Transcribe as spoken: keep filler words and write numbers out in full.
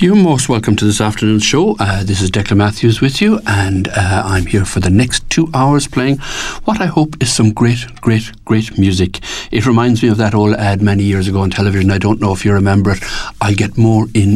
You're most welcome to this afternoon's show. Uh, this is Declan Matthews with you, and uh, I'm here for the next two hours playing what I hope is some great, great, great music. It reminds me of that old ad many years ago on television. I don't know if you remember it. I'll get more in